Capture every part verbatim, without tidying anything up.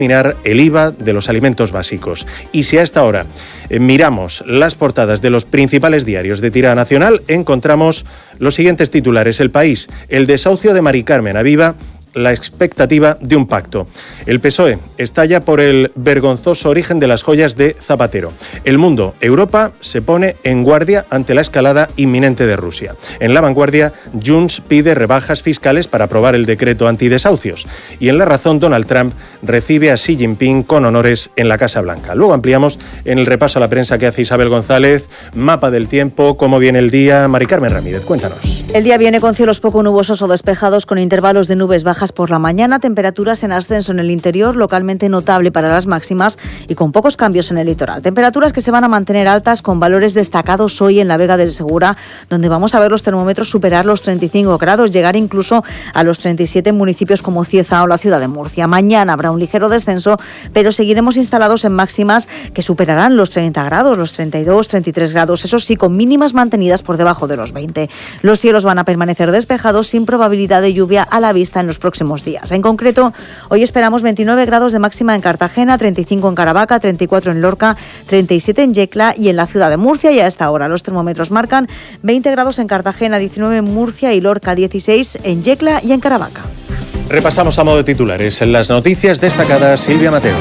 eliminar el I V A de los alimentos básicos. Y si a esta hora eh, miramos las portadas de los principales diarios de tirada nacional, encontramos los siguientes titulares. El País: el desahucio de Mari Carmen aviva la expectativa de un pacto. El P S O E estalla por el vergonzoso origen de las joyas de Zapatero. El Mundo: Europa se pone en guardia ante la escalada inminente de Rusia. En La Vanguardia, Junts pide rebajas fiscales para aprobar el decreto antidesahucios. Y en La Razón, Donald Trump recibe a Xi Jinping con honores en la Casa Blanca. Luego ampliamos en el repaso a la prensa que hace Isabel González. Mapa del tiempo, cómo viene el día. Mari Carmen Ramírez, cuéntanos. El día viene con cielos poco nubosos o despejados, con intervalos de nubes bajas por la mañana, temperaturas en ascenso en el interior, localmente notable para las máximas y con pocos cambios en el litoral. Temperaturas que se van a mantener altas con valores destacados hoy en la Vega del Segura, donde vamos a ver los termómetros superar los treinta y cinco grados, llegar incluso a los treinta y siete en municipios como Cieza o la ciudad de Murcia. Mañana habrá un ligero descenso, pero seguiremos instalados en máximas que superarán los treinta grados, los treinta y dos, treinta y tres grados, eso sí, con mínimas mantenidas por debajo de los veinte. Los cielos van a permanecer despejados sin probabilidad de lluvia a la vista en los próximos días. En concreto, hoy esperamos veintinueve grados de máxima en Cartagena, treinta y cinco en Caravaca, treinta y cuatro en Lorca, treinta y siete en Yecla y en la ciudad de Murcia. Y a esta hora los termómetros marcan veinte grados en Cartagena, diecinueve en Murcia y Lorca, dieciséis en Yecla y en Caravaca. Repasamos a modo de titulares en las noticias destacadas. Silvia Mateo.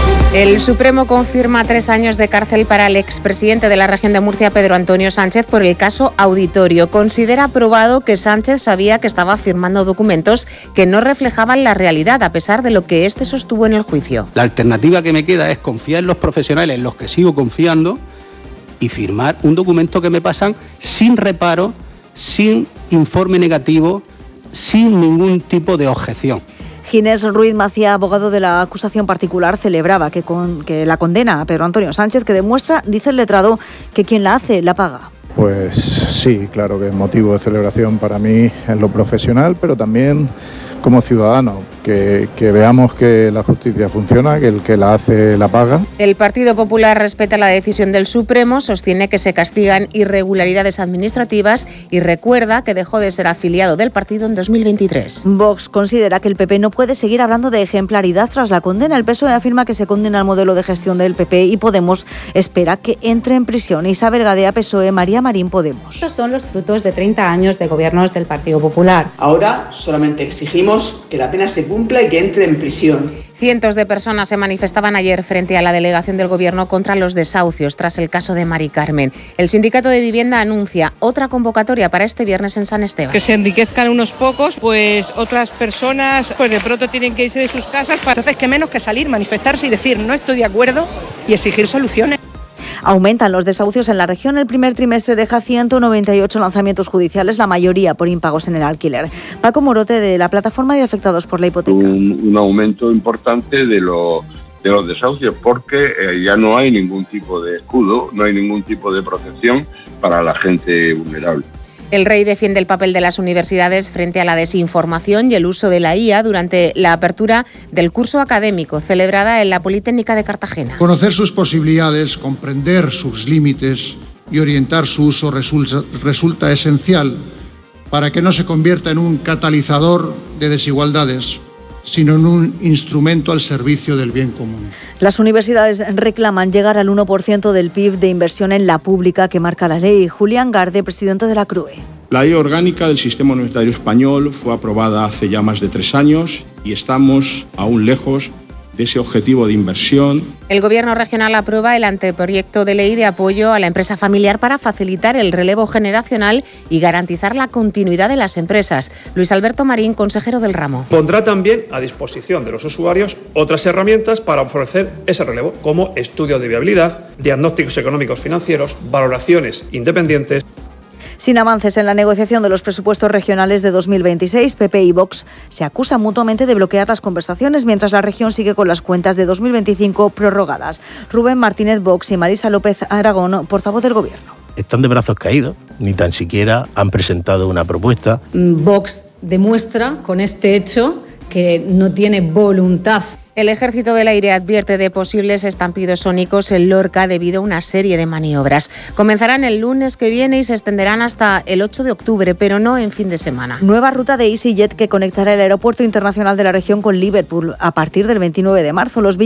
El Supremo confirma tres años de cárcel para el expresidente de la región de Murcia, Pedro Antonio Sánchez, por el caso Auditorio. Considera probado que Sánchez sabía que estaba firmando documentos que no reflejaban la realidad, a pesar de lo que éste sostuvo en el juicio. La alternativa que me queda es confiar en los profesionales, en los que sigo confiando, y firmar un documento que me pasan sin reparo, sin informe negativo, sin ningún tipo de objeción. Ginés Ruiz Macía, abogado de la acusación particular, celebraba que, con, que la condena a Pedro Antonio Sánchez, que demuestra, dice el letrado, que quien la hace la paga. Pues sí, claro que es motivo de celebración para mí en lo profesional, pero también como ciudadano, que, que veamos que la justicia funciona, que el que la hace la paga. El Partido Popular respeta la decisión del Supremo, sostiene que se castigan irregularidades administrativas y recuerda que dejó de ser afiliado del partido en dos mil veintitrés. Vox considera que el P P no puede seguir hablando de ejemplaridad tras la condena. El P S O E afirma que se condena el modelo de gestión del P P y Podemos espera que entre en prisión. Isabel Gadea, P S O E, María Marín, Podemos. Estos son los frutos de treinta años de gobiernos del Partido Popular. Ahora solamente exigimos que la pena se cumpla y que entre en prisión. Cientos de personas se manifestaban ayer frente a la delegación del Gobierno contra los desahucios tras el caso de Mari Carmen. El Sindicato de Vivienda anuncia otra convocatoria para este viernes en San Esteban. Que se enriquezcan unos pocos, pues otras personas pues de pronto tienen que irse de sus casas. Para... Entonces, ¿qué menos que salir, manifestarse y decir no estoy de acuerdo y exigir soluciones? Aumentan los desahucios en la región. El primer trimestre deja ciento noventa y ocho lanzamientos judiciales, la mayoría por impagos en el alquiler. Paco Morote, de la Plataforma de Afectados por la Hipoteca. Un, un aumento importante de, lo, de los desahucios porque eh, ya no hay ningún tipo de escudo, no hay ningún tipo de protección para la gente vulnerable. El Rey defiende el papel de las universidades frente a la desinformación y el uso de la I A durante la apertura del curso académico celebrada en la Politécnica de Cartagena. Conocer sus posibilidades, comprender sus límites y orientar su uso resulta, resulta esencial para que no se convierta en un catalizador de desigualdades, sino en un instrumento al servicio del bien común. Las universidades reclaman llegar al uno por ciento del P I B de inversión en la pública que marca la ley. Julián Garde, presidente de la C R U E. La ley orgánica del sistema universitario español fue aprobada hace ya más de tres años y estamos aún lejos de ese objetivo de inversión. El Gobierno regional aprueba el anteproyecto de ley de apoyo a la empresa familiar para facilitar el relevo generacional y garantizar la continuidad de las empresas. Luis Alberto Marín, consejero del ramo. Pondrá también a disposición de los usuarios otras herramientas para ofrecer ese relevo, como estudios de viabilidad, diagnósticos económicos financieros, valoraciones independientes. Sin avances en la negociación de los presupuestos regionales de dos mil veintiséis, P P y Vox se acusan mutuamente de bloquear las conversaciones mientras la región sigue con las cuentas de dos mil veinticinco prorrogadas. Rubén Martínez, Vox, y Marisa López Aragón, portavoz del Gobierno. Están de brazos caídos, ni tan siquiera han presentado una propuesta. Vox demuestra con este hecho que no tiene voluntad El Ejército del Aire advierte de posibles estampidos sónicos en Lorca debido a una serie de maniobras. Comenzarán el lunes que viene y se extenderán hasta el ocho de octubre, pero no en fin de semana. Nueva ruta de EasyJet que conectará el Aeropuerto Internacional de la región con Liverpool a partir del veintinueve de marzo. Los